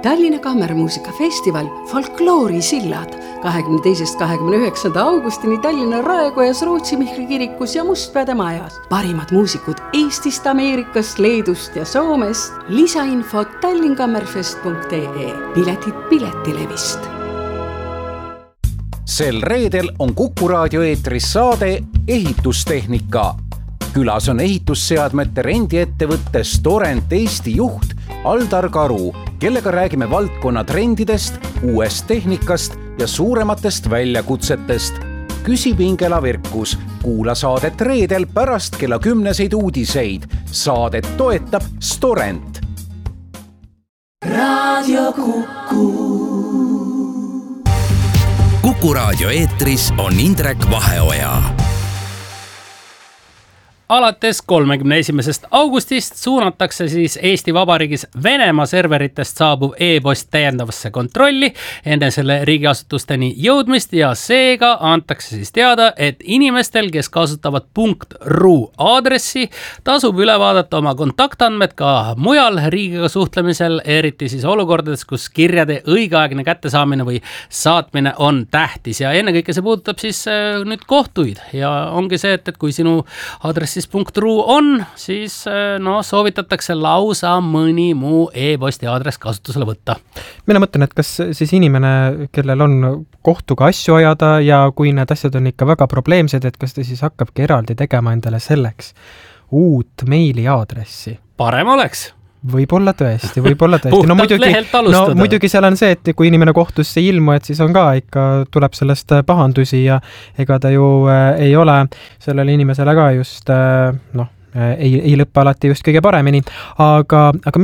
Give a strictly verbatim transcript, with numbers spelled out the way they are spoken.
Tallinna Kammermuusikafestival Folkloori sillad kahekümne teisest kahekümne üheksanda augustini Tallinna Raekojas, Rootsi Mihkli kirikus ja Mustpeade majas. Parimad muusikud Eestist, Ameerikast, Leedust ja Soomest. Lisainfot tallinkammerfest punkt ee. Piletid Piletilevist. Sel reedel on Kuku raadio eetris saade Ehitustehnika. Külas on ehitusseadmete rendiettevõtte Storent Eesti juht Aldar Karu, kellega räägime valdkonna trendidest, uuest tehnikast ja suurematest väljakutsetest. Küsib Ingela Virkus. Kuula saadet reedel pärast kella kümneseid uudiseid. Saadet toetab Storent. Radio Kuku. Kuku raadio eetris on Indrek Vaheoja. Alates kolmekümne esimesest augustist suunatakse siis Eesti Vabariigis Venemaa serveritest saabuv e-post täiendavasse kontrolli enne selle riigiasutusteni jõudmist ja seega antakse siis teada, et inimestel, kes kasutavad .ru aadressi, tasub üle vaadata oma kontaktandmed ka mujal riigiga suhtlemisel, eriti siis olukordades, kus kirjade õigeaegne kättesaamine või saatmine on tähtis ja ennekõike see puudutab siis nüüd kohtuid ja ongi see, et, et kui sinu aadress siis .ru on, siis no, soovitatakse lausa mõni muu e-posti aadress kasutusele võtta. Mina mõtlen, et kas siis inimene, kellel on kohtuga asju ajada ja kui need asjad on ikka väga probleemsed, et kas ta siis hakkabki eraldi tegema endale selleks uut meili aadressi? Parem oleks. Võib-olla tõesti, võib-olla tõesti. No muidugi, no muidugi seal on see, et kui inimene kohtusse ei ilmu, et siis on ka ikka tuleb sellest pahandusi ja ega ta ju äh, ei ole sellele inimesele ka just äh, noh, ei, ei lõppe alati just kõige paremini, aga, aga